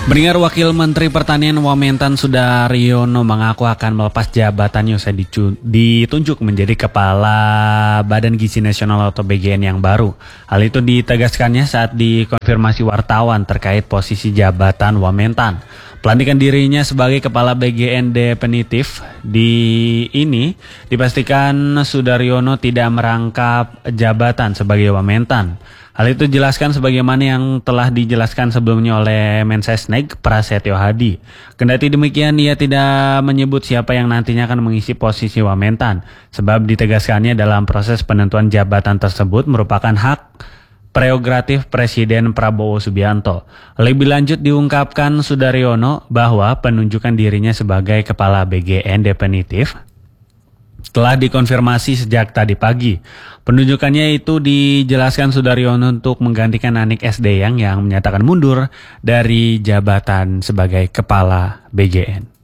Mendengar Wakil Menteri Pertanian Wamentan Sudaryono mengaku akan melepas jabatannya usai ditunjuk menjadi Kepala Badan Gizi Nasional atau BGN yang baru. Hal itu ditegaskannya saat dikonfirmasi wartawan terkait posisi jabatan Wamentan. Pelantikan dirinya sebagai Kepala BGN definitif ini dipastikan Sudaryono tidak merangkap jabatan sebagai Wamentan. Hal itu dijelaskan sebagaimana yang telah dijelaskan sebelumnya oleh Mensesnek Prasetyo Hadi. Kendati demikian, ia tidak menyebut siapa yang nantinya akan mengisi posisi Wamentan, sebab ditegaskannya dalam proses penentuan jabatan tersebut merupakan hak prerogatif Presiden Prabowo Subianto. Lebih lanjut diungkapkan Sudaryono bahwa penunjukan dirinya sebagai Kepala BGN definitif telah dikonfirmasi sejak tadi pagi. Penunjukannya itu dijelaskan Sudaryono untuk menggantikan Anik SD yang menyatakan mundur dari jabatan sebagai Kepala BGN.